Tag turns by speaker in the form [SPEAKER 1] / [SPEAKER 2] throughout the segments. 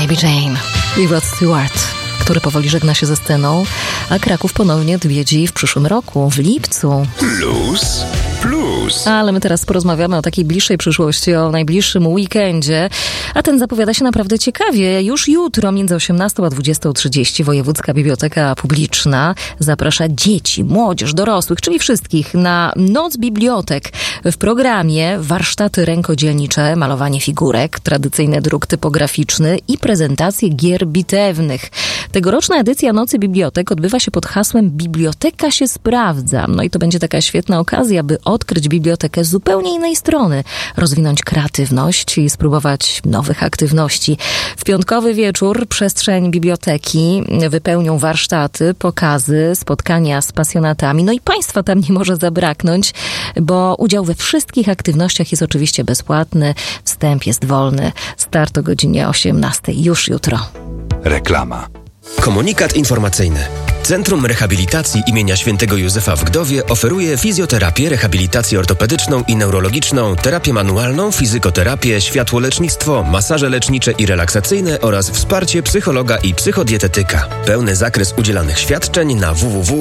[SPEAKER 1] Baby Jane i Rod Stewart, który powoli żegna się ze sceną, a Kraków ponownie odwiedzi w przyszłym roku, w lipcu.
[SPEAKER 2] Plus.
[SPEAKER 1] Ale my teraz porozmawiamy o takiej bliższej przyszłości, o najbliższym weekendzie, a ten zapowiada się naprawdę ciekawie. Już jutro między 18 a 20:30 Wojewódzka Biblioteka Publiczna zaprasza dzieci, młodzież, dorosłych, czyli wszystkich na Noc Bibliotek. W programie warsztaty rękodzielnicze, malowanie figurek, tradycyjny druk typograficzny i prezentacje gier bitewnych. Tegoroczna edycja Nocy Bibliotek odbywa się pod hasłem Biblioteka się sprawdza. No i to będzie taka świetna okazja, by odkryć bibliotekę z zupełnie innej strony, rozwinąć kreatywność i spróbować nowych aktywności. W piątkowy wieczór przestrzeń biblioteki wypełnią warsztaty, pokazy, spotkania z pasjonatami. No i państwa tam nie może zabraknąć, bo udział we wszystkich aktywnościach jest oczywiście bezpłatny. Wstęp jest wolny. Start o godzinie 18 już jutro.
[SPEAKER 2] Reklama.
[SPEAKER 3] Komunikat informacyjny. Centrum Rehabilitacji imienia Świętego Józefa w Gdowie oferuje fizjoterapię, rehabilitację ortopedyczną i neurologiczną, terapię manualną, fizykoterapię, światłolecznictwo, masaże lecznicze i relaksacyjne oraz wsparcie psychologa i psychodietetyka. Pełny zakres udzielanych świadczeń na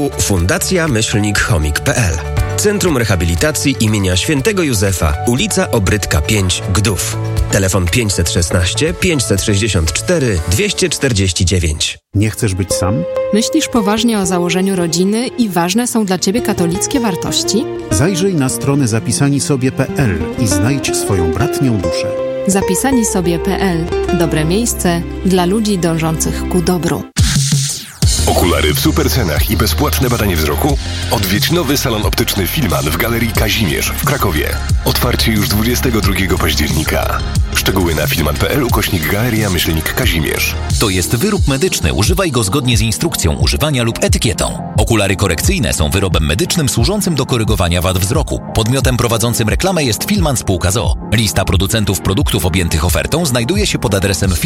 [SPEAKER 3] www.fundacja-chomik.pl. Centrum Rehabilitacji imienia Świętego Józefa, ulica Obrytka 5, Gdów. Telefon 516 564 249.
[SPEAKER 4] Nie chcesz być sam?
[SPEAKER 5] Myślisz poważnie o założeniu rodziny i ważne są dla Ciebie katolickie wartości?
[SPEAKER 4] Zajrzyj na stronę zapisanisobie.pl i znajdź swoją bratnią duszę.
[SPEAKER 5] Zapisanisobie.pl. Dobre miejsce dla ludzi dążących ku dobru.
[SPEAKER 6] Okulary w supercenach i bezpłatne badanie wzroku? Odwiedź nowy salon optyczny Filman w Galerii Kazimierz w Krakowie. Otwarcie już 22 października. Szczegóły na filman.pl/Galeria-Kazimierz.
[SPEAKER 7] To jest wyrób medyczny. Używaj go zgodnie z instrukcją używania lub etykietą. Okulary korekcyjne są wyrobem medycznym służącym do korygowania wad wzroku. Podmiotem prowadzącym reklamę jest Filman Spółka z o.o. Lista producentów produktów objętych ofertą znajduje się pod adresem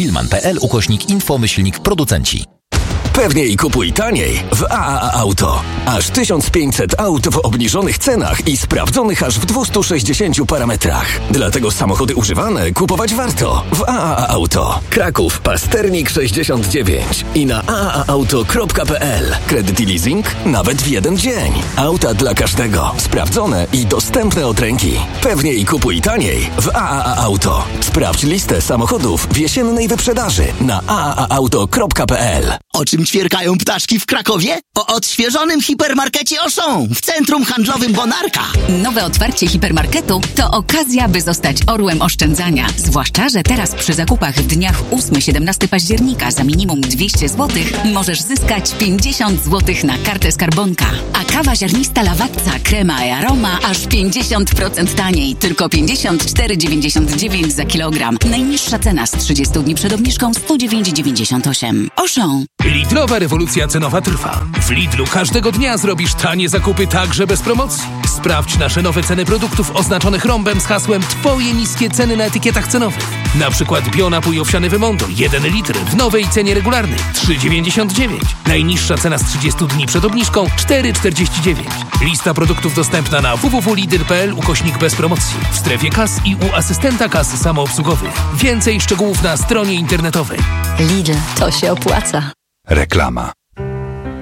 [SPEAKER 7] filman.pl/info-producenci.
[SPEAKER 8] Pewniej kupuj taniej w AAA Auto. Aż 1500 aut w obniżonych cenach i sprawdzonych aż w 260 parametrach. Dlatego samochody używane kupować warto w AAA Auto. Kraków, Pasternik 69 i na aaauto.pl. Kredyt i leasing nawet w jeden dzień. Auta dla każdego. Sprawdzone i dostępne od ręki. Pewniej kupuj taniej w AAA Auto. Sprawdź listę samochodów w jesiennej wyprzedaży na aaauto.pl.
[SPEAKER 9] O czym ćwierkają ptaszki w Krakowie? O odświeżonym hipermarkecie Auchan w centrum handlowym Bonarka.
[SPEAKER 10] Nowe otwarcie hipermarketu to okazja, by zostać orłem oszczędzania. Zwłaszcza, że teraz przy zakupach w dniach 8-17 października za minimum 200 zł możesz zyskać 50 zł na kartę skarbonka. A kawa ziarnista Lawatca, krema i aroma aż 50% taniej. Tylko 54,99 za kilogram. Najniższa cena z 30 dni przed obniżką 109,98. Auchan.
[SPEAKER 11] Lidlowa rewolucja cenowa trwa. W Lidlu każdego dnia zrobisz tanie zakupy także bez promocji. Sprawdź nasze nowe ceny produktów oznaczonych rąbem z hasłem Twoje niskie ceny na etykietach cenowych. Na przykład bionapój owsiany Wymondo 1 litr w nowej cenie regularnej 3,99. Najniższa cena z 30 dni przed obniżką 4,49. Lista produktów dostępna na www.lidl.pl/bez promocji. W strefie kas i u asystenta kas samoobsługowych. Więcej szczegółów na stronie internetowej.
[SPEAKER 1] Lidl, to się opłaca.
[SPEAKER 2] Reklama.